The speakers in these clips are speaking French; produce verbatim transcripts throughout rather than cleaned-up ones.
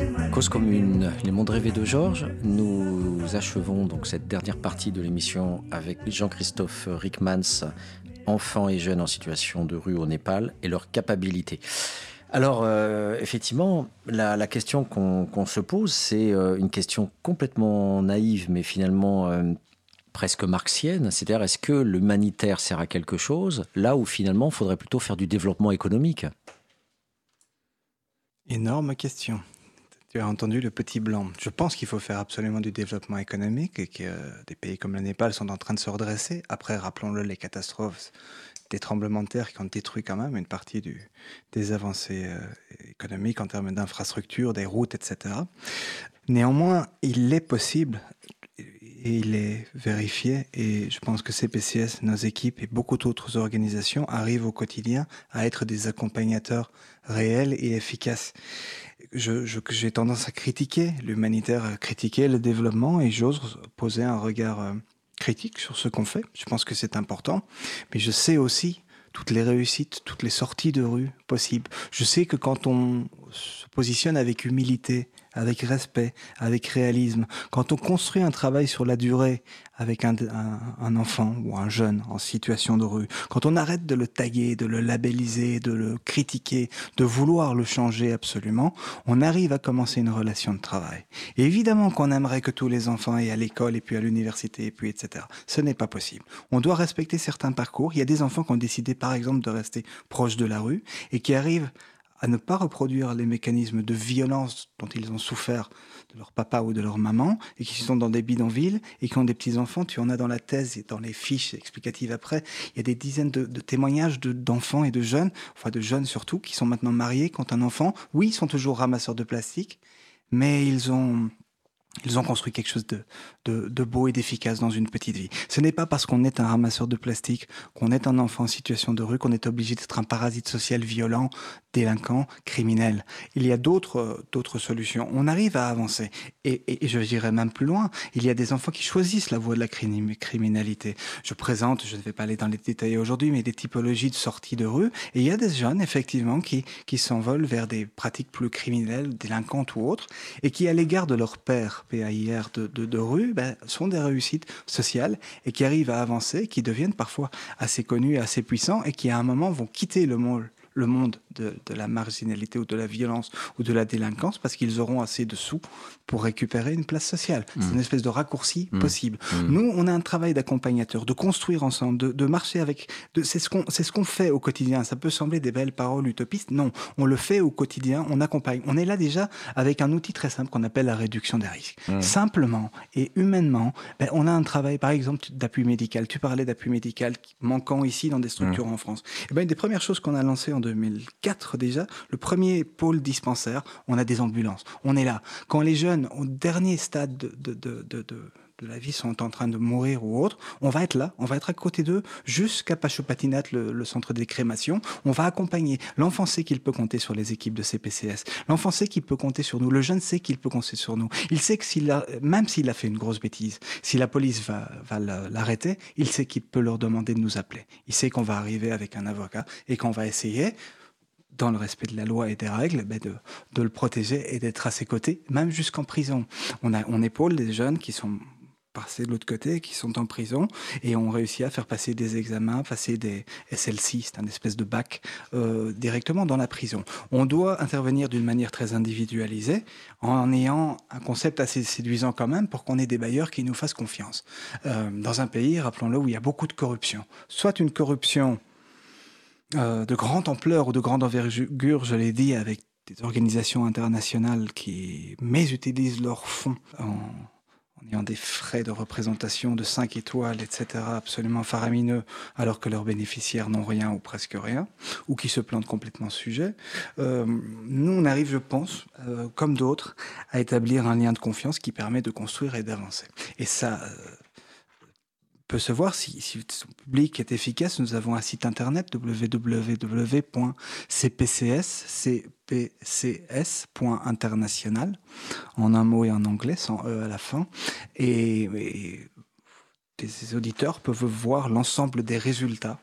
Cause commune, les mondes rêvés de Georges. Nous achevons donc cette dernière partie de l'émission avec Jean-Christophe Rickmans, enfants et jeunes en situation de rue au Népal et leurs capacités. Alors, euh, effectivement, la, la question qu'on, qu'on se pose, c'est euh, une question complètement naïve, mais finalement euh, presque marxienne. C'est-à-dire, est-ce que l'humanitaire sert à quelque chose, là où finalement, il faudrait plutôt faire du développement économique ? Énorme question. Tu as entendu le petit blanc. Je pense qu'il faut faire absolument du développement économique et que euh, des pays comme le Népal sont en train de se redresser. Après, rappelons-le, les catastrophes, des tremblements de terre qui ont détruit quand même une partie du, des avancées euh, économiques en termes d'infrastructures, des routes, et cetera. Néanmoins, il est possible et il est vérifié, et je pense que C P C S, nos équipes et beaucoup d'autres organisations arrivent au quotidien à être des accompagnateurs réels et efficaces. Je, je, j'ai tendance à critiquer l'humanitaire, à critiquer le développement, et j'ose poser un regard euh, critique sur ce qu'on fait. Je pense que c'est important, mais je sais aussi toutes les réussites, toutes les sorties de rue possibles. Je sais que quand on se positionne avec humilité, avec respect, avec réalisme, quand on construit un travail sur la durée avec un, un, un enfant ou un jeune en situation de rue, quand on arrête de le taguer, de le labelliser, de le critiquer, de vouloir le changer absolument, on arrive à commencer une relation de travail. Et évidemment qu'on aimerait que tous les enfants aient à l'école et puis à l'université et puis et cetera. Ce n'est pas possible. On doit respecter certains parcours. Il y a des enfants qui ont décidé par exemple de rester proches de la rue et qui arrivent à ne pas reproduire les mécanismes de violence dont ils ont souffert de leur papa ou de leur maman, et qui sont dans des bidonvilles, et qui ont des petits-enfants. Tu en as dans la thèse et dans les fiches explicatives après. Il y a des dizaines de, de témoignages de, d'enfants et de jeunes, enfin de jeunes surtout, qui sont maintenant mariés, qui ont un enfant. Oui, ils sont toujours ramasseurs de plastique, mais ils ont... Ils ont construit quelque chose de, de, de beau et d'efficace dans une petite vie. Ce n'est pas parce qu'on est un ramasseur de plastique, qu'on est un enfant en situation de rue, qu'on est obligé d'être un parasite social violent, délinquant, criminel. Il y a d'autres, d'autres solutions. On arrive à avancer. Et, et, et je dirais même plus loin, il y a des enfants qui choisissent la voie de la criminalité. Je présente, je ne vais pas aller dans les détails aujourd'hui, mais des typologies de sorties de rue. Et il y a des jeunes, effectivement, qui, qui s'envolent vers des pratiques plus criminelles, délinquantes ou autres, et qui, à l'égard de leur père, P A I R de, de, de rue, ben, sont des réussites sociales et qui arrivent à avancer, qui deviennent parfois assez connus, assez puissants, et qui à un moment vont quitter le monde, le monde de, de la marginalité ou de la violence ou de la délinquance parce qu'ils auront assez de sous pour récupérer une place sociale. Mmh. C'est une espèce de raccourci mmh. possible. Mmh. Nous, on a un travail d'accompagnateur, de construire ensemble, de, de marcher avec... De, c'est, ce qu'on, c'est ce qu'on fait au quotidien. Ça peut sembler des belles paroles utopistes. Non, on le fait au quotidien, on accompagne. On est là déjà avec un outil très simple qu'on appelle la réduction des risques. Mmh. Simplement et humainement, ben, on a un travail, par exemple, d'appui médical. Tu parlais d'appui médical manquant ici dans des structures mmh. en France. Et ben, une des premières choses qu'on a lancées en deux mille quatre déjà, le premier pôle dispensaire, on a des ambulances. On est là. Quand les jeunes, au dernier stade de, de, de, de, de, de la vie, sont en train de mourir ou autre, on va être là, on va être à côté d'eux jusqu'à Pachopatinat, le, le centre des crémations. On va accompagner. L'enfant sait qu'il peut compter sur les équipes de C P C S. L'enfant sait qu'il peut compter sur nous. Le jeune sait qu'il peut compter sur nous. Il sait que s'il a, même s'il a fait une grosse bêtise, si la police va, va l'arrêter, il sait qu'il peut leur demander de nous appeler. Il sait qu'on va arriver avec un avocat et qu'on va essayer, dans le respect de la loi et des règles, ben de, de le protéger et d'être à ses côtés, même jusqu'en prison. On, a, on épaule des jeunes qui sont passés de l'autre côté, qui sont en prison, et on réussit à faire passer des examens, passer des S L C, c'est un espèce de bac, euh, directement dans la prison. On doit intervenir d'une manière très individualisée, en ayant un concept assez séduisant quand même, pour qu'on ait des bailleurs qui nous fassent confiance. Euh, dans un pays, rappelons-le, où il y a beaucoup de corruption. Soit une corruption Euh, de grande ampleur ou de grande envergure, je l'ai dit, avec des organisations internationales qui mais utilisent leurs fonds en, en ayant des frais de représentation de cinq étoiles, et cetera, absolument faramineux, alors que leurs bénéficiaires n'ont rien ou presque rien, ou qui se plantent complètement sujet. Euh, nous, on arrive, je pense, euh, comme d'autres, à établir un lien de confiance qui permet de construire et d'avancer. Et ça... Euh, peut se voir si, si son public est efficace. Nous avons un site internet w w w point c p c s point international en un mot et en anglais sans E à la fin, et, et les auditeurs peuvent voir l'ensemble des résultats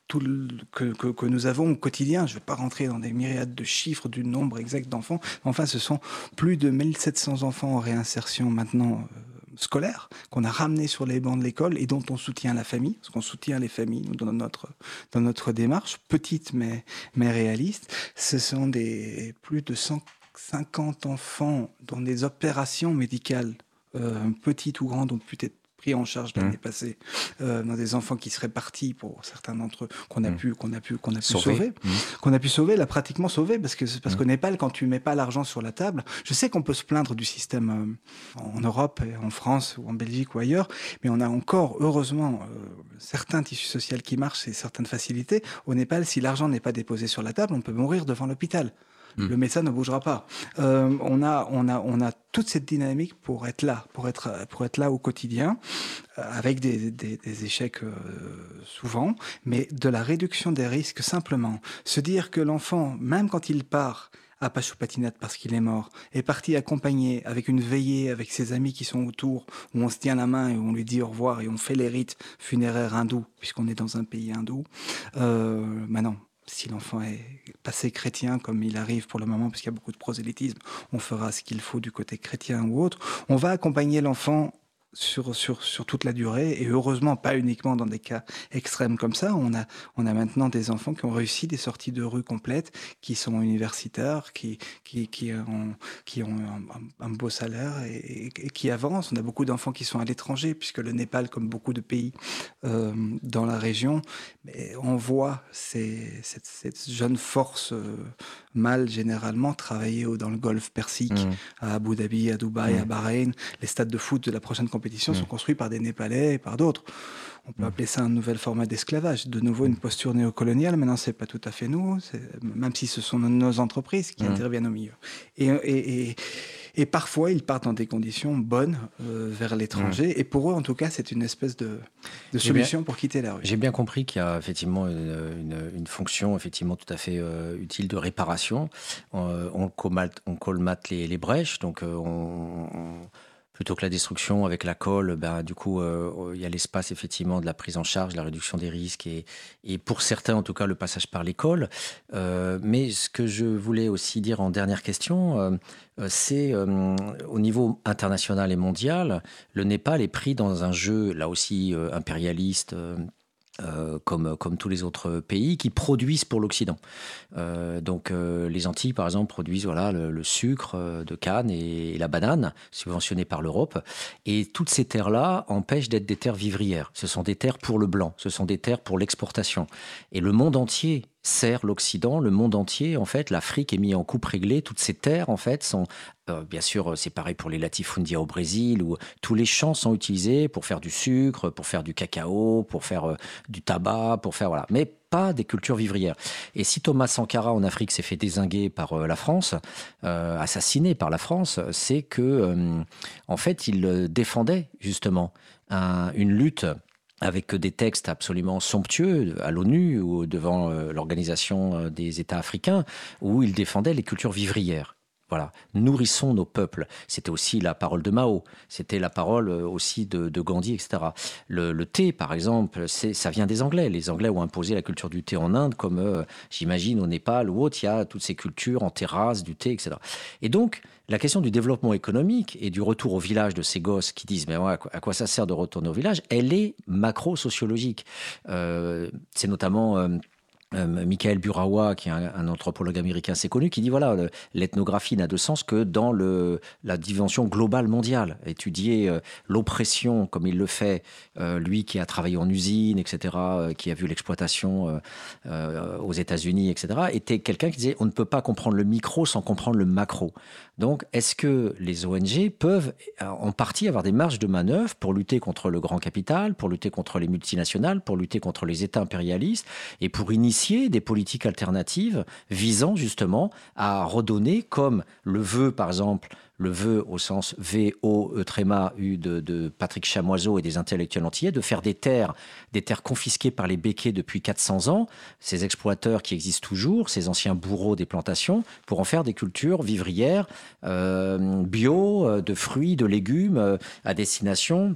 tout le, que, que, que nous avons au quotidien. Je ne vais pas rentrer dans des myriades de chiffres du nombre exact d'enfants. Enfin, ce sont plus de mille sept cents enfants en réinsertion maintenant euh, scolaire qu'on a ramenés sur les bancs de l'école et dont on soutient la famille, parce qu'on soutient les familles nous, dans, notre, dans notre démarche, petite mais, mais réaliste. Ce sont des, plus de cent cinquante enfants dans des opérations médicales, euh, petites ou grandes, ont pu être pris en charge l'année mmh. passée, euh, dans des enfants qui seraient partis pour certains d'entre eux, qu'on a mmh. pu, qu'on a pu, qu'on a pu sauver, sauver mmh. qu'on a pu sauver, l'a pratiquement sauvé, parce que parce mmh. qu'au Népal, quand tu mets pas l'argent sur la table, je sais qu'on peut se plaindre du système euh, en Europe, en France ou en Belgique ou ailleurs, mais on a encore, heureusement, euh, certains tissus sociaux qui marchent et certaines facilités. Au Népal, si l'argent n'est pas déposé sur la table, on peut mourir devant l'hôpital. Le médecin ne bougera pas. Euh, on a, on a, on a toute cette dynamique pour être là, pour être, pour être là au quotidien, euh, avec des, des, des échecs euh, souvent, mais de la réduction des risques simplement. Se dire que l'enfant, même quand il part à Pachupatinath parce qu'il est mort, est parti accompagné avec une veillée, avec ses amis qui sont autour, où on se tient la main et on lui dit au revoir et on fait les rites funéraires hindous, puisqu'on est dans un pays hindou. Euh, maintenant, si l'enfant est passé chrétien, comme il arrive pour le moment, puisqu'il y a beaucoup de prosélytisme, on fera ce qu'il faut du côté chrétien ou autre. On va accompagner l'enfant sur, sur, sur toute la durée, et heureusement pas uniquement dans des cas extrêmes comme ça. On a, on a maintenant des enfants qui ont réussi des sorties de rue complètes, qui sont universitaires, qui, qui, qui ont, qui ont un, un beau salaire et, et qui avancent. On a beaucoup d'enfants qui sont à l'étranger, puisque le Népal, comme beaucoup de pays euh, dans la région, mais on voit ces, cette, cette jeune force euh, mâle généralement travailler dans le Golfe Persique, mmh. à Abu Dhabi, à Dubaï, mmh. à Bahreïn. Les stades de foot de la prochaine compétition mmh. sont construits par des Népalais et par d'autres. On peut mmh. appeler ça un nouvel format d'esclavage. De nouveau, une posture néocoloniale. Maintenant, c'est pas tout à fait nous, c'est, même si ce sont nos entreprises qui mmh. interviennent au milieu. Et, et, et, et parfois, ils partent dans des conditions bonnes euh, vers l'étranger. Mmh. Et pour eux, en tout cas, c'est une espèce de, de solution bien, pour quitter la rue. J'ai bien compris qu'il y a effectivement une, une, une fonction effectivement tout à fait euh, utile de réparation. Euh, on colmate, on colmate les, les brèches, donc euh, on, on plutôt que la destruction avec la colle, ben, du coup, euh, il y a l'espace effectivement de la prise en charge, la réduction des risques et, et pour certains, en tout cas, le passage par l'école. Euh, mais ce que je voulais aussi dire en dernière question, euh, c'est euh, au niveau international et mondial, le Népal est pris dans un jeu, là aussi, euh, impérialiste, euh, Euh, comme, comme tous les autres pays, qui produisent pour l'Occident. Euh, donc euh, les Antilles, par exemple, produisent voilà, le, le sucre de canne et, et la banane, subventionnés par l'Europe. Et toutes ces terres-là empêchent d'être des terres vivrières. Ce sont des terres pour le blanc, ce sont des terres pour l'exportation. Et le monde entier sert l'Occident, le monde entier, en fait, l'Afrique est mise en coupe réglée. Toutes ces terres, en fait, sont, euh, bien sûr, c'est pareil pour les latifundia au Brésil, où tous les champs sont utilisés pour faire du sucre, pour faire du cacao, pour faire euh, du tabac, pour faire, voilà. Mais pas des cultures vivrières. Et si Thomas Sankara, en Afrique, s'est fait dézinguer par euh, la France, euh, assassiné par la France, c'est que, euh, en fait, il défendait, justement, un, une lutte avec des textes absolument somptueux à l'ONU ou devant euh, l'Organisation des États africains, où il défendait les cultures vivrières. Voilà, nourrissons nos peuples. C'était aussi la parole de Mao, c'était la parole aussi de, de Gandhi, et cetera. Le, le thé, par exemple, c'est, ça vient des Anglais. Les Anglais ont imposé la culture du thé en Inde, comme euh, j'imagine au Népal ou autre, il y a toutes ces cultures en terrasse, du thé, et cetera. Et donc, la question du développement économique et du retour au village de ces gosses qui disent « mais ouais, à quoi ça sert de retourner au village ?» elle est macro-sociologique. Euh, c'est notamment... Euh, Euh, Michael Burawa, qui est un, un anthropologue américain assez connu, qui dit voilà, le, l'ethnographie n'a de sens que dans le, la dimension globale mondiale. Étudier euh, l'oppression, comme il le fait, euh, lui qui a travaillé en usine, et cetera, euh, qui a vu l'exploitation euh, euh, aux États-Unis, et cetera, était quelqu'un qui disait on ne peut pas comprendre le micro sans comprendre le macro. Donc, est-ce que les O N G peuvent en partie avoir des marges de manœuvre pour lutter contre le grand capital, pour lutter contre les multinationales, pour lutter contre les États impérialistes et pour initier des politiques alternatives visant justement à redonner, comme le veut par exemple, le vœu au sens V O E tréma U de, de Patrick Chamoiseau et des intellectuels antillais, de faire des terres, des terres confisquées par les béquets depuis quatre cents ans, ces exploiteurs qui existent toujours, ces anciens bourreaux des plantations, pour en faire des cultures vivrières, euh, bio, de fruits, de légumes, euh, à destination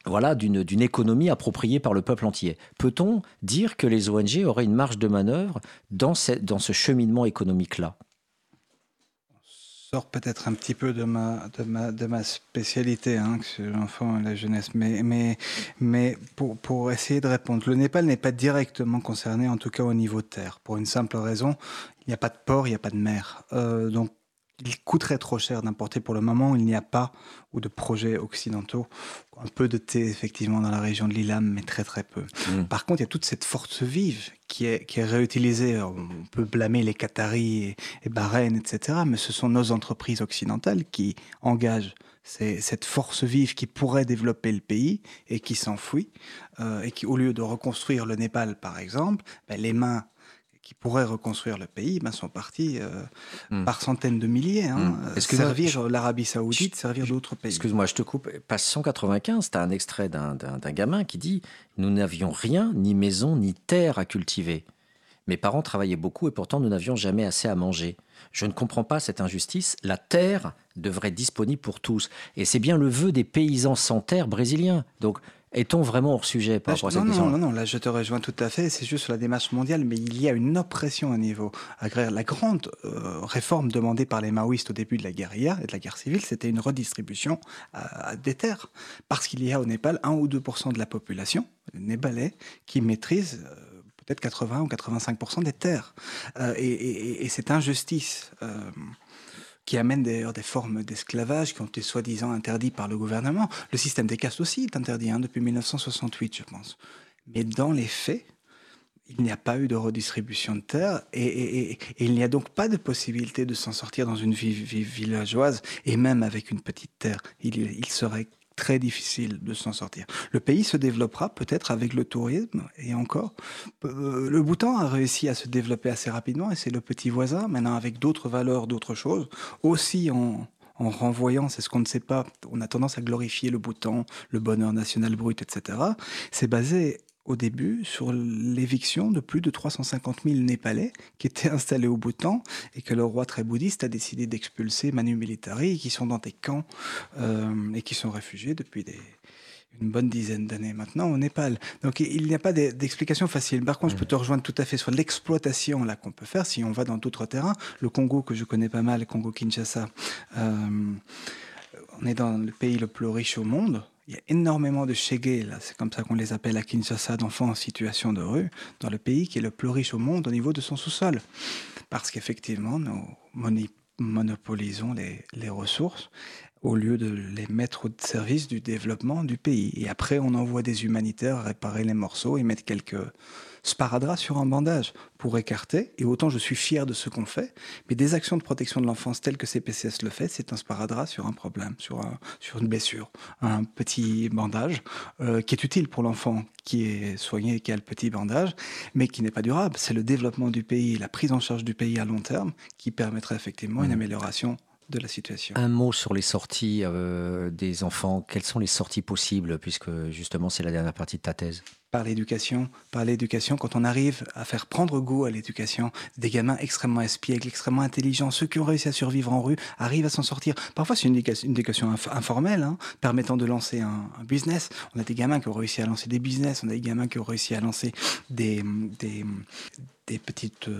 voilà, d'une, d'une économie appropriée par le peuple entier. Peut-on dire que les O N G auraient une marge de manœuvre dans, cette, dans ce cheminement économique-là ? Sort peut-être un petit peu de ma, de ma, de ma spécialité, hein, que c'est l'enfant et la jeunesse, mais, mais, mais pour, pour essayer de répondre, le Népal n'est pas directement concerné, en tout cas au niveau terre, pour une simple raison, il n'y a pas de port, il n'y a pas de mer. Euh, donc, il coûterait trop cher d'importer pour le moment, il n'y a pas, ou de projets occidentaux, un peu de thé effectivement dans la région de l'Ilam, mais très très peu. Mmh. Par contre, il y a toute cette force vive qui est, qui est réutilisée. On peut blâmer les Qataris et, et Bahreïn, et cetera, mais ce sont nos entreprises occidentales qui engagent c'est cette force vive qui pourrait développer le pays et qui s'enfuit, euh, et qui, au lieu de reconstruire le Népal, par exemple, ben, les mains qui pourraient reconstruire le pays, ben, sont partis euh, mmh. par centaines de milliers. Hein, mmh. Servir je, l'Arabie Saoudite, je, servir d'autres pays. Excuse-moi, je te coupe. Page cent quatre-vingt-quinze, tu as un extrait d'un, d'un, d'un gamin qui dit « Nous n'avions rien, ni maison, ni terre à cultiver. Mes parents travaillaient beaucoup et pourtant nous n'avions jamais assez à manger. Je ne comprends pas cette injustice. La terre devrait être disponible pour tous. » Et c'est bien le vœu des paysans sans terre brésiliens. Donc, est-on vraiment hors sujet par rapport à cette non, question ? Non, non, non, là je te rejoins tout à fait, c'est juste sur la démarche mondiale, mais il y a une oppression au niveau agraire. La grande euh, réforme demandée par les maoïstes au début de la guérilla et de la guerre civile, c'était une redistribution à, à des terres. Parce qu'il y a au Népal un ou deux pour cent de la population, les Népalais, qui maîtrisent euh, peut-être quatre-vingts ou quatre-vingt-cinq pour cent des terres. Euh, et, et, et cette injustice... Euh, qui amène d'ailleurs des formes d'esclavage qui ont été soi-disant interdites par le gouvernement. Le système des castes aussi est interdit hein, depuis mille neuf cent soixante-huit, je pense. Mais dans les faits, il n'y a pas eu de redistribution de terres et, et, et, et il n'y a donc pas de possibilité de s'en sortir dans une vie, vie villageoise et même avec une petite terre. Il, il serait très difficile de s'en sortir. Le pays se développera peut-être avec le tourisme et encore. Euh, le Bhoutan a réussi à se développer assez rapidement et c'est le petit voisin, maintenant avec d'autres valeurs, d'autres choses, aussi en, en renvoyant, c'est ce qu'on ne sait pas, on a tendance à glorifier le Bhoutan, le bonheur national brut, et cetera. C'est basé au début sur l'éviction de plus de trois cent cinquante mille Népalais qui étaient installés au Bhoutan et que le roi très bouddhiste a décidé d'expulser manu militari, qui sont dans des camps euh, et qui sont réfugiés depuis des, une bonne dizaine d'années maintenant au Népal. Donc il n'y a pas d'explication facile. Par contre, je peux te rejoindre tout à fait sur l'exploitation là qu'on peut faire si on va dans d'autres terrains. Le Congo que je connais pas mal, le Congo-Kinshasa, euh, on est dans le pays le plus riche au monde. Il y a énormément de shege, là, c'est comme ça qu'on les appelle à Kinshasa, d'enfants en situation de rue, dans le pays qui est le plus riche au monde au niveau de son sous-sol. Parce qu'effectivement, nous monopolisons les, les ressources au lieu de les mettre au service du développement du pays. Et après, on envoie des humanitaires réparer les morceaux et mettre quelques sparadrap sur un bandage pour écarter. Et autant je suis fier de ce qu'on fait, mais des actions de protection de l'enfance telles que C P C S le fait, c'est un sparadrap sur un problème, sur, un, sur une blessure, un petit bandage euh, qui est utile pour l'enfant qui est soigné, qui a le petit bandage, mais qui n'est pas durable. C'est le développement du pays, la prise en charge du pays à long terme qui permettrait effectivement une amélioration de la situation. Un mot sur les sorties euh, des enfants. Quelles sont les sorties possibles, puisque justement c'est la dernière partie de ta thèse? Par l'éducation, par l'éducation, quand on arrive à faire prendre goût à l'éducation, des gamins extrêmement espiègles, extrêmement intelligents, ceux qui ont réussi à survivre en rue, arrivent à s'en sortir. Parfois, c'est une éducation, une éducation inf informelle, hein, permettant de lancer un, un business. On a des gamins qui ont réussi à lancer des business, on a des gamins qui ont réussi à lancer des, des, des petites...